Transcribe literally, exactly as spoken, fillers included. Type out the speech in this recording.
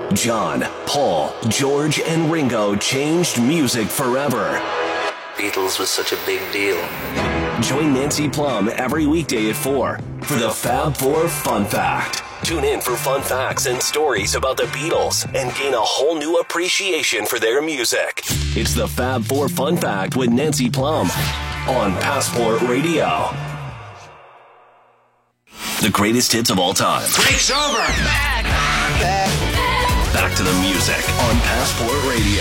John, Paul, George, and Ringo changed music forever. Beatles was such a big deal. Join Nancy Plum every weekday at four for the Fab Four Fun Fact. Tune in for fun facts and stories about the Beatles and gain a whole new appreciation for their music. It's the Fab Four Fun Fact with Nancy Plum on Passport Radio. The greatest hits of all time. Break's over. Back. Back to the music on Passport Radio.